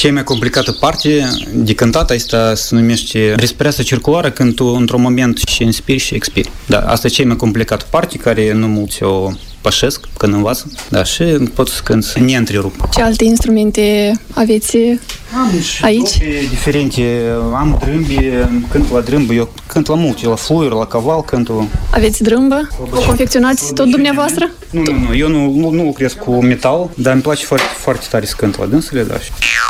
Cea mai complicată parte de cântat asta se numește respirația circulară, când tu într-un moment și inspiri și expiri. Da, asta e cea mai complicată parte care nu mulți o pășesc când învață. Da, și pot să cânt neîntrerupt. Ce alte instrumente aveți aici? Diferente. Am drâmbi, cânt la drâmbă, eu cânt la multe, la fluier, la caval, cântul. Aveți drâmbă? O confecționați tot dumneavoastră? Nu, eu nu lucrez cu metal, dar îmi place foarte, foarte tare să cânt la dânsele, da.